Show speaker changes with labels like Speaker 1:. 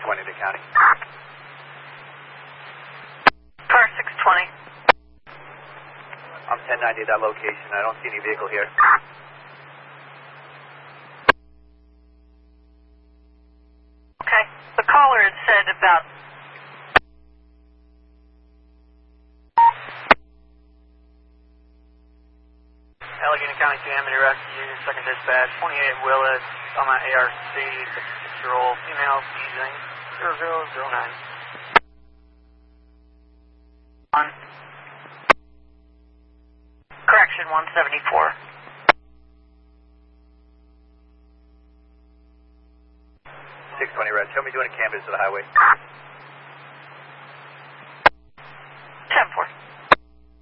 Speaker 1: 620 to county.
Speaker 2: Car 620.
Speaker 1: I'm 1090 at that location. I don't see any vehicle here.
Speaker 2: Okay. The caller had said about...
Speaker 3: Allegheny County Calamity Rescue, second dispatch, 28 Willett, on my ARC, 56-year-old female, seizing, 0009.
Speaker 2: On. Correction 174.
Speaker 1: 620 red. Show me doing a canvas to the highway.